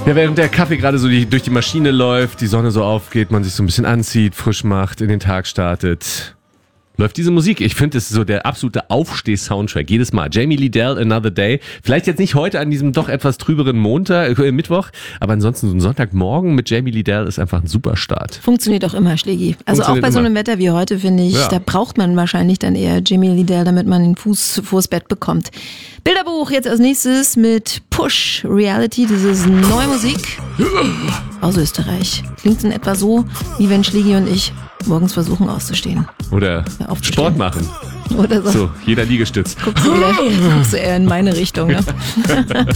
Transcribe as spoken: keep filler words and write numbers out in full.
Ja, während der Kaffee gerade so die, durch die Maschine läuft, die Sonne so aufgeht, man sich so ein bisschen anzieht, frisch macht, in den Tag startet, läuft diese Musik. Ich finde, es ist so der absolute Aufsteh-Soundtrack. Jedes Mal. Jamie Lidell, Another Day. Vielleicht jetzt nicht heute an diesem doch etwas trüberen Montag, äh, Mittwoch, aber ansonsten so ein Sonntagmorgen mit Jamie Lidell ist einfach ein super Start. Funktioniert auch immer, Schlägi. Also auch bei so einem Wetter wie heute, finde ich, ja. Da braucht man wahrscheinlich dann eher Jamie Lidell, damit man den Fuß vors Bett bekommt. Bilderbuch jetzt als nächstes mit Push Reality. Das ist neue Musik aus Österreich. Klingt in etwa so, wie wenn Schlägi und ich morgens versuchen auszustehen. Oder ja, Sport machen. Oder so. So, jeder Liegestütz. Guckst du, wieder, guckst du eher in meine Richtung, ne?